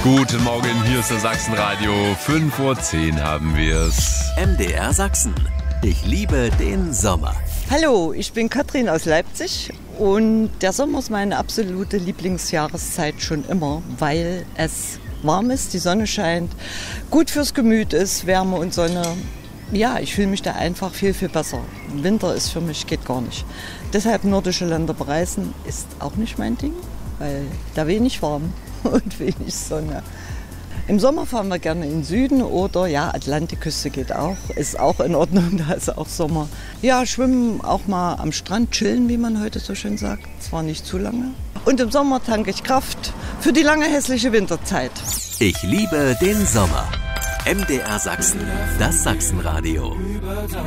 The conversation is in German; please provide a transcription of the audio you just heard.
Guten Morgen, hier ist der Sachsenradio. 5:10 Uhr haben wir's. MDR Sachsen. Ich liebe den Sommer. Hallo, ich bin Katrin aus Leipzig und der Sommer ist meine absolute Lieblingsjahreszeit schon immer, weil es warm ist, die Sonne scheint, gut fürs Gemüt ist, Wärme und Sonne. Ja, ich fühle mich da einfach viel, viel besser. Winter ist für mich, geht gar nicht. Deshalb nordische Länder bereisen ist auch nicht mein Ding, weil da wenig warm und wenig Sonne. Im Sommer fahren wir gerne in den Süden oder ja, Atlantikküste geht auch, ist auch in Ordnung, da ist auch Sommer. Ja, schwimmen auch mal am Strand, chillen, wie man heute so schön sagt, zwar nicht zu lange. Und im Sommer tanke ich Kraft für die lange hässliche Winterzeit. Ich liebe den Sommer. MDR Sachsen, das Sachsenradio.